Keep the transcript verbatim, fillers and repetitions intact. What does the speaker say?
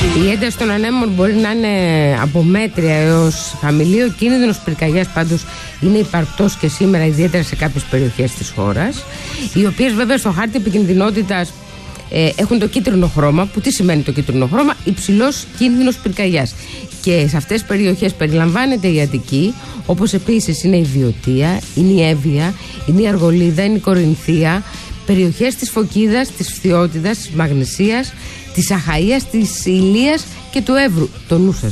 Η ένταση των ανέμων μπορεί να είναι από μέτρια έως χαμηλή. Ο κίνδυνος πυρκαγιάς πάντως είναι υπαρκτός και σήμερα, ιδιαίτερα σε κάποιες περιοχές της χώρας, οι οποίες βέβαια στο χάρτη επικινδυνότητας ε, έχουν το κίτρινο χρώμα. Που τι σημαίνει το κίτρινο χρώμα? Υψηλός κίνδυνος πυρκαγιάς. Και σε αυτές τις περιοχές περιλαμβάνεται η Αττική, όπως επίσης είναι η Βιωτία, είναι η Εύβοια, είναι η Αργολίδα, είναι η Κορινθία, περιοχές της Φωκίδας, της Φθιώτιδας, της Μαγνησίας, της Αχαΐας, της Ηλίας και του Εύρου. Το νου σας.